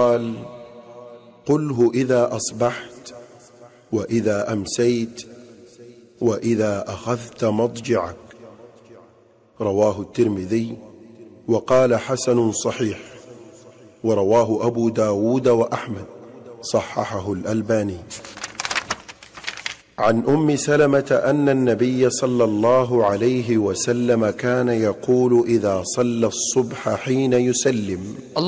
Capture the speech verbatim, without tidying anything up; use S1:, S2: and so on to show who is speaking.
S1: قال: قله إذا أصبحت، وإذا أمسيت، وإذا أخذت مضجعك. رواه الترمذي وقال: حسن صحيح. ورواه أبو داود وأحمد، صححه الألباني. عن أم سلمة أن النبي صلى الله عليه وسلم كان يقول إذا صلى الصبح حين يسلم: